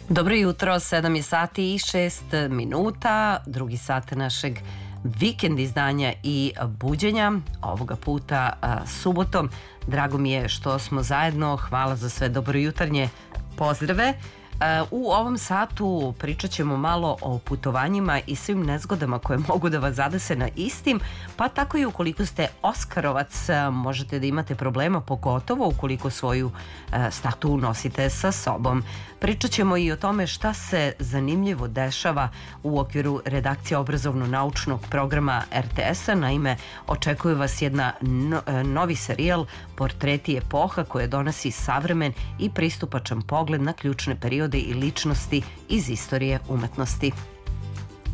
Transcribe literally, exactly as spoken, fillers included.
Dobro jutro, sedam je sati i šest minuta, drugi sat našeg vikend izdanja i buđenja, ovoga puta a, subotom. Drago mi je što smo zajedno, hvala za sve dobrojutarnje pozdrave. U ovom satu pričat ćemo malo o putovanjima i svim nezgodama koje mogu da vas zadese na istim, pa tako i ukoliko ste Oskarovac možete da imate problema, pogotovo ukoliko svoju statu nosite sa sobom. Pričat ćemo i o tome šta se zanimljivo dešava u okviru redakcije obrazovno-naučnog programa er te es-a. Naime, očekuje vas jedna no, novi serijal Portreti epoha koje donosi savremen i pristupačan pogled na ključne periode i ličnosti iz istorije umetnosti.